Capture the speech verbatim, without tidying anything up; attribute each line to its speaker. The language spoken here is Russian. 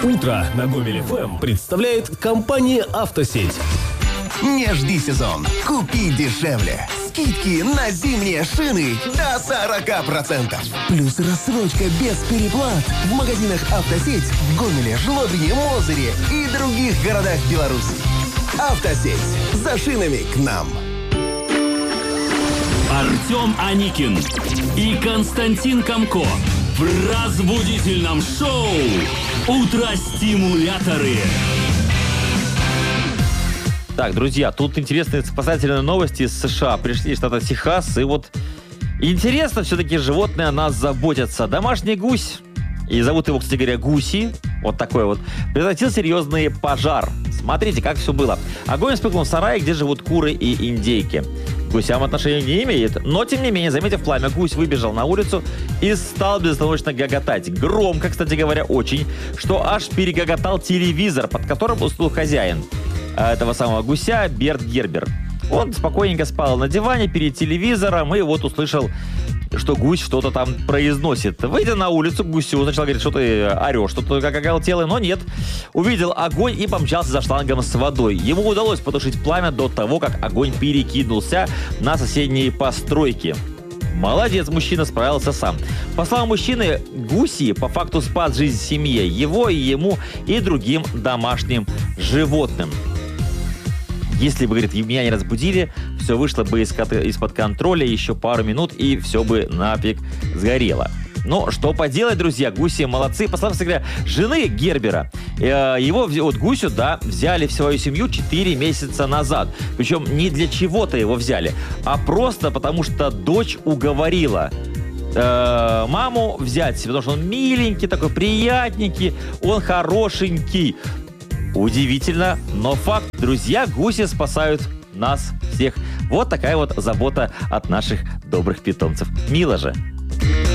Speaker 1: Утро на Гомель эф эм представляет компания «Автосеть».
Speaker 2: Не жди сезон. Купи дешевле. Скидки на зимние шины до сорок процентов. Плюс рассрочка без переплат в магазинах «Автосеть» в Гомеле, Жлобине, Мозыре и других городах Беларуси. «Автосеть». За шинами к нам.
Speaker 3: Артем Аникин и Константин Комко в разбудительном шоу «Утро-стимуляторы».
Speaker 4: Так, друзья, тут интересные спасательные новости из США. Пришли из штата Техас, и вот интересно, все-таки животные о нас заботятся. Домашний гусь, и зовут его, кстати говоря, Гуси, вот такой вот, прекратил серьезный пожар. Смотрите, как все было. Огонь вспыхнул в сарае, где живут куры и индейки. К гусям отношения не имеет, но, тем не менее, заметив пламя, гусь выбежал на улицу и стал безостановочно гоготать. Громко, кстати говоря, очень, что аж перегоготал телевизор, под которым уснул хозяин этого самого гуся, Берт Гербер. Он спокойненько спал на диване перед телевизором и вот услышал, что гусь что-то там произносит. Выйдя на улицу к гусю, сначала говорит, что ты орешь, что-то как оголтелый, но нет. Увидел огонь и помчался за шлангом с водой. Ему удалось потушить пламя до того, как огонь перекинулся на соседние постройки. Молодец, мужчина справился сам. По словам мужчины, гуси по факту спас жизнь семье, его и ему, и другим домашним животным. Если бы, говорит, меня не разбудили, все вышло бы из-под контроля еще пару минут, и все бы нафиг сгорело. Но что поделать, друзья, гуси молодцы. По словам, говоря, жены Гербера, э, его, вот гусю, да, взяли в свою семью четыре месяца назад. Причем не для чего-то его взяли, а просто потому, что дочь уговорила э, маму взять, потому что он миленький, такой приятненький, он хорошенький. Удивительно, но факт. Друзья, гуси спасают нас всех. Вот такая вот забота от наших добрых питомцев. Мило же.